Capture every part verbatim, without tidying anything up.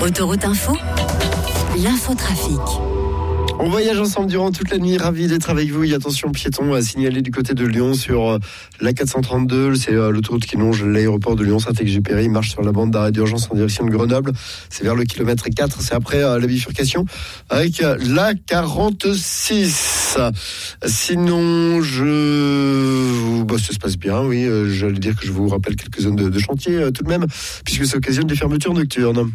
Autoroute Info, l'infotrafic. On voyage ensemble durant toute la nuit, ravi d'être avec vous. Et attention, piétons à signaler du côté de Lyon sur la quatre cent trente-deux, c'est l'autoroute qui longe l'aéroport de Lyon-Saint-Exupéry. Il marche sur la bande d'arrêt d'urgence en direction de Grenoble. C'est vers le kilomètre quatre, c'est après la bifurcation avec la quarante-six. Sinon, je... Bah, ça se passe bien, oui. J'allais dire que je vous rappelle quelques zones de, de chantier tout de même, puisque ça occasionne des fermetures nocturnes.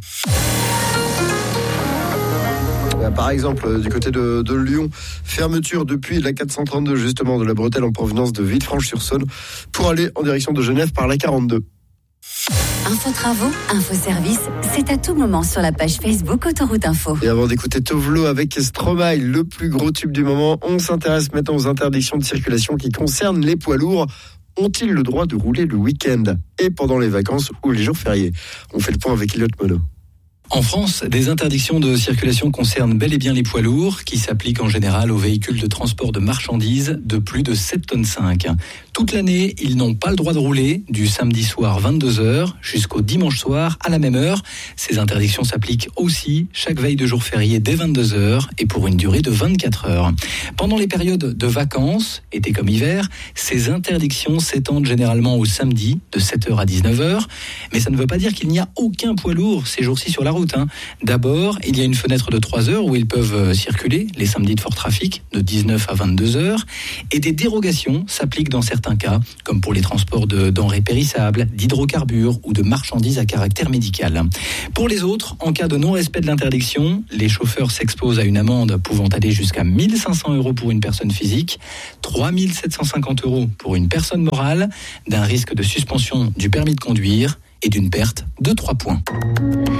Par exemple, du côté de, de Lyon, fermeture depuis la quatre cent trente-deux, justement, de la bretelle en provenance de Villefranche-sur-Saône, pour aller en direction de Genève par la quarante-deux. Info travaux, info service, c'est à tout moment sur la page Facebook Autoroute Info. Et avant d'écouter Tovlo avec Stromae, le plus gros tube du moment, on s'intéresse maintenant aux interdictions de circulation qui concernent les poids lourds. Ont-ils le droit de rouler le week-end et pendant les vacances ou les jours fériés? On fait le point avec Elliot Mono. En France, des interdictions de circulation concernent bel et bien les poids lourds, qui s'appliquent en général aux véhicules de transport de marchandises de plus de sept tonnes cinq. Toute l'année, ils n'ont pas le droit de rouler du samedi soir vingt-deux heures jusqu'au dimanche soir à la même heure. Ces interdictions s'appliquent aussi chaque veille de jour férié dès vingt-deux heures et pour une durée de vingt-quatre heures. Pendant les périodes de vacances, été comme hiver, ces interdictions s'étendent généralement au samedi de sept heures à dix-neuf heures. Mais ça ne veut pas dire qu'il n'y a aucun poids lourd ces jours-ci sur la route. D'abord, il y a une fenêtre de trois heures où ils peuvent circuler, les samedis de fort trafic, de dix-neuf à vingt-deux heures. Et des dérogations s'appliquent dans certains cas, comme pour les transports de denrées périssables, d'hydrocarbures ou de marchandises à caractère médical. Pour les autres, en cas de non-respect de l'interdiction, les chauffeurs s'exposent à une amende pouvant aller jusqu'à mille cinq cents euros pour une personne physique, trois mille sept cent cinquante euros pour une personne morale, d'un risque de suspension du permis de conduire et d'une perte de trois points.